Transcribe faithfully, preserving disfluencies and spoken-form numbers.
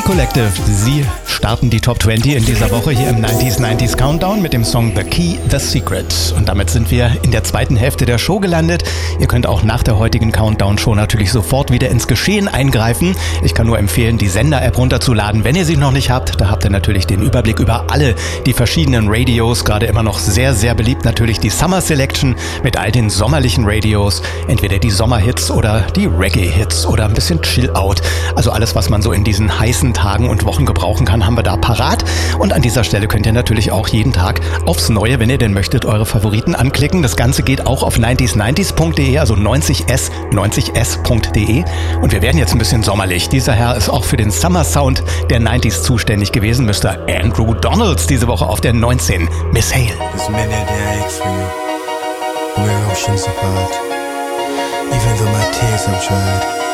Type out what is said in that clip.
Collective. Sie starten die Top zwanzig in dieser Woche hier im neunziger neunzig Countdown mit dem Song The Key, The Secret. Und damit sind wir in der zweiten Hälfte der Show gelandet. Ihr könnt auch nach der heutigen Countdown-Show natürlich sofort wieder ins Geschehen eingreifen. Ich kann nur empfehlen, die Sender-App runterzuladen, wenn ihr sie noch nicht habt. Da habt ihr natürlich den Überblick über alle die verschiedenen Radios. Gerade immer noch sehr, sehr beliebt natürlich die Summer Selection mit all den sommerlichen Radios. Entweder die Sommerhits oder die Reggae-Hits oder ein bisschen Chill-Out. Also alles, was man so in diesen heißen Tagen und Wochen gebrauchen kann, haben wir da parat. Und an dieser Stelle könnt ihr natürlich auch jeden Tag aufs Neue, wenn ihr denn möchtet, eure Favoriten anklicken. Das Ganze geht auch auf neunzig neunzig punkt de, also neunzig s, neunzig s punkt de. Und wir werden jetzt ein bisschen sommerlich. Dieser Herr ist auch für den Summer Sound der neunziger zuständig gewesen. Mister Andrew Donalds diese Woche auf der neunzehn. Miss Hale. There's many a day I ache for you. We're oceans apart. Even though my tears have dried.